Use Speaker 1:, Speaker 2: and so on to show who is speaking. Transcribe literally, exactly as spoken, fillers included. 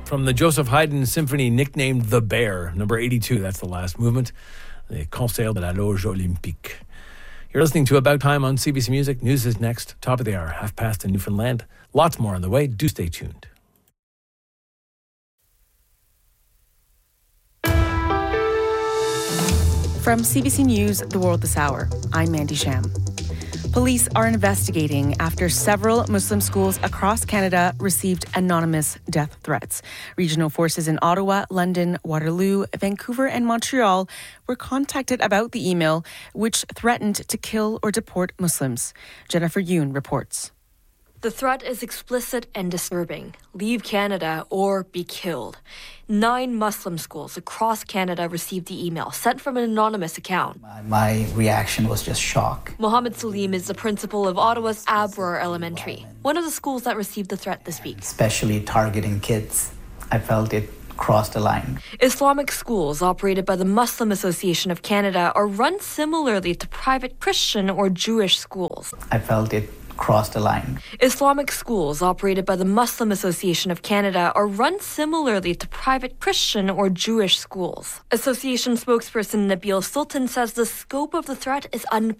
Speaker 1: From the Joseph Haydn Symphony, nicknamed The Bear, number eighty-two, that's the last movement, the Concert de la Loge Olympique. You're listening to About Time on C B C Music. News is next, top of the hour, half past in Newfoundland. Lots more on the way. Do stay tuned.
Speaker 2: From C B C News, The World This Hour, I'm Mandy Sham. Police are investigating after several Muslim schools across Canada received anonymous death threats. Regional forces in Ottawa, London, Waterloo, Vancouver, and Montreal were contacted about the email, which threatened to kill or deport Muslims. Jennifer Yoon reports.
Speaker 3: The threat is explicit and disturbing. Leave Canada or be killed. Nine Muslim schools across Canada received the email sent from an anonymous account.
Speaker 4: My, my reaction was just shock.
Speaker 3: Mohammed Salim is the principal of Ottawa's Aberor Elementary, one of the schools that received the threat this week.
Speaker 4: Especially targeting kids. I felt it crossed the line.
Speaker 3: Islamic schools operated by the Muslim Association of Canada are run similarly to private Christian or Jewish schools.
Speaker 4: I felt it crossed the line.
Speaker 3: Islamic schools operated by the Muslim Association of Canada are run similarly to private Christian or Jewish schools. Association spokesperson Nabil Sultan says the scope of the threat is